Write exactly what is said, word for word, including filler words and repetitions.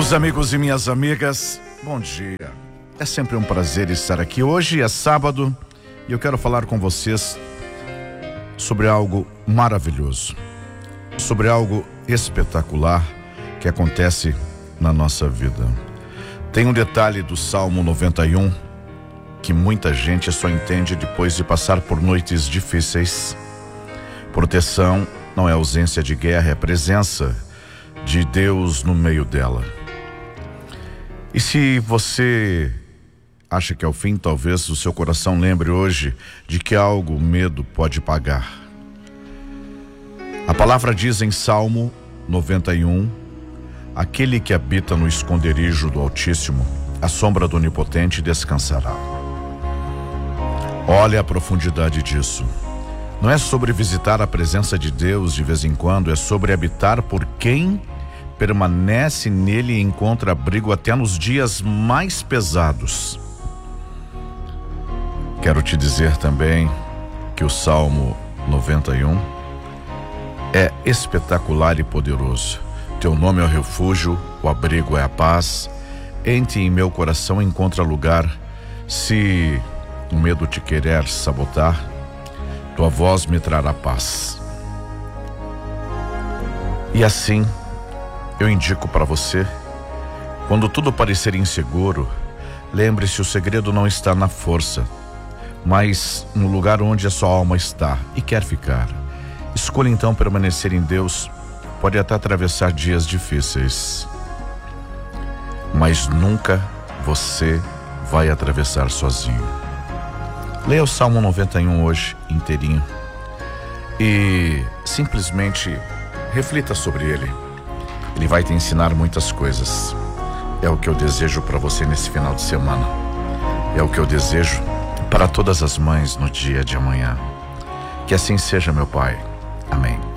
Meus amigos e minhas amigas, bom dia. É sempre um prazer estar aqui. Hoje é sábado e eu quero falar com vocês sobre algo maravilhoso, sobre algo espetacular que acontece na nossa vida. Tem um detalhe do Salmo noventa e um que muita gente só entende depois de passar por noites difíceis. Proteção não é ausência de guerra, é presença de Deus no meio dela. E se você acha que ao fim, talvez o seu coração lembre hoje de que algo o medo pode pagar. A palavra diz em Salmo noventa e um: aquele que habita no esconderijo do Altíssimo, à sombra do Onipotente descansará. Olha a profundidade disso. Não é sobre visitar a presença de Deus de vez em quando, é sobre habitar por quem permanece nele e encontra abrigo até nos dias mais pesados. Quero te dizer também que o Salmo noventa e um é espetacular e poderoso. Teu nome é o refúgio, o abrigo é a paz. Em ti, em meu coração, encontra lugar. Se o medo te querer sabotar, tua voz me trará paz. E assim, eu indico para você, quando tudo parecer inseguro, lembre-se, o segredo não está na força, mas no lugar onde a sua alma está e quer ficar. Escolha então permanecer em Deus. Pode até atravessar dias difíceis, mas nunca você vai atravessar sozinho. Leia o Salmo noventa e um hoje inteirinho e simplesmente reflita sobre ele. Ele vai te ensinar muitas coisas. É o que eu desejo para você nesse final de semana. É o que eu desejo para todas as mães no dia de amanhã. Que assim seja, meu Pai. Amém.